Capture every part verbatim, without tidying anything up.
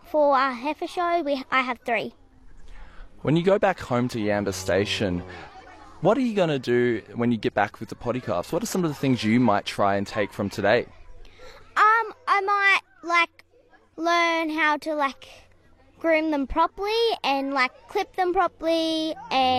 for our heifer show, we I have three. When you go back home to Yamba Station, what are you going to do when you get back with the potty calves? What are some of the things you might try and take from today? Um, I might, like, learn how to, like, groom them properly and, like, clip them properly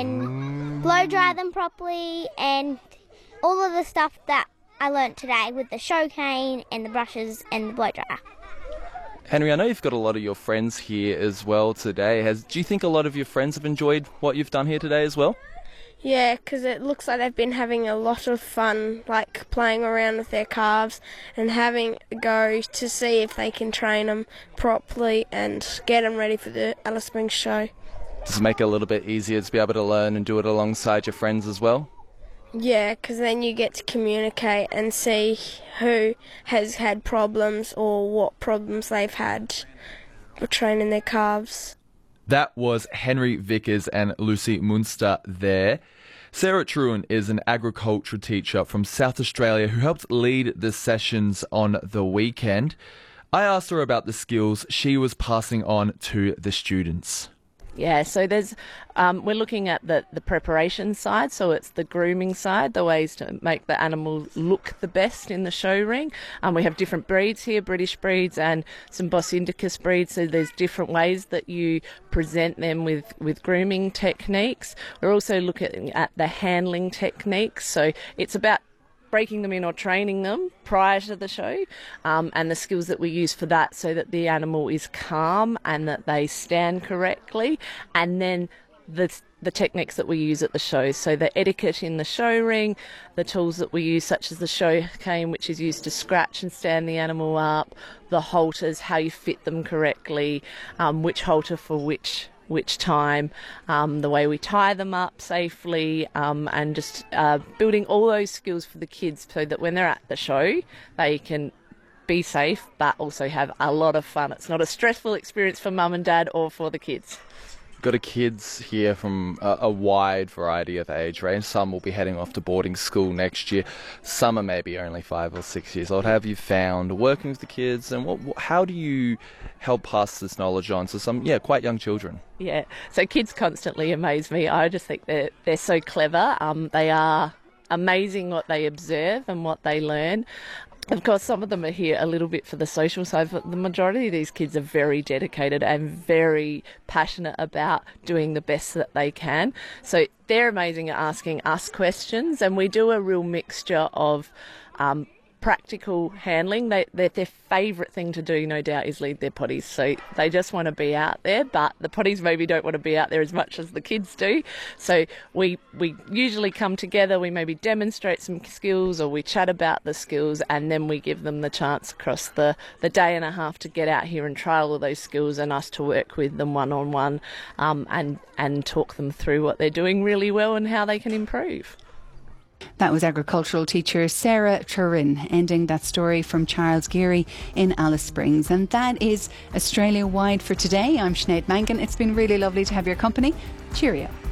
and blow dry them properly and all of the stuff that I learnt today with the show cane and the brushes and the blow dryer. Henry, I know you've got a lot of your friends here as well today. Has, do you think a lot of your friends have enjoyed what you've done here today as well? Yeah, because it looks like they've been having a lot of fun, like playing around with their calves and having a go to see if they can train them properly and get them ready for the Alice Springs show. Does it make it a little bit easier to be able to learn and do it alongside your friends as well? Yeah, because then you get to communicate and see who has had problems or what problems they've had with training their calves. That was Henry Vickers and Lucy Munster there. Sarah Truen is an agriculture teacher from South Australia who helped lead the sessions on the weekend. I asked her about the skills she was passing on to the students. Yeah, so there's um, we're looking at the, the preparation side, so it's the grooming side, the ways to make the animal look the best in the show ring. Um, we have different breeds here, British breeds and some Bos Indicus breeds, so there's different ways that you present them with, with grooming techniques. We're also looking at the handling techniques, so it's about breaking them in or training them prior to the show, um, and the skills that we use for that so that the animal is calm and that they stand correctly, and then the the techniques that we use at the show, so the etiquette in the show ring, the tools that we use such as the show cane, which is used to scratch and stand the animal up, the halters, how you fit them correctly, um, which halter for which which time, um, the way we tie them up safely, um, and just uh, building all those skills for the kids so that when they're at the show, they can be safe but also have a lot of fun. It's not a stressful experience for mum and dad or for the kids. Got a kids here from a, a wide variety of age range. Some will be heading off to boarding school next year. Some are maybe only five or six years old. How have you found working with the kids, and what, how do you help pass this knowledge on to some, yeah, quite young children? Yeah, so kids constantly amaze me. I just think they're, they're so clever. Um, they are amazing what they observe and what they learn. Of course, some of them are here a little bit for the social side, but the majority of these kids are very dedicated and very passionate about doing the best that they can. So they're amazing at asking us questions, and we do a real mixture of um, practical handling. They, their, their favourite thing to do, no doubt, is lead their potties. So they just want to be out there, but the potties maybe don't want to be out there as much as the kids do. So we we usually come together, we maybe demonstrate some skills or we chat about the skills, and then we give them the chance across the, the day and a half to get out here and try all of those skills, and us to work with them one-on-one um, and, and talk them through what they're doing really well and how they can improve. That was agricultural teacher Sarah Truen ending that story from Charles Geary in Alice Springs. And that is Australia Wide for today. I'm Sinead Mangan. It's been really lovely to have your company. Cheerio.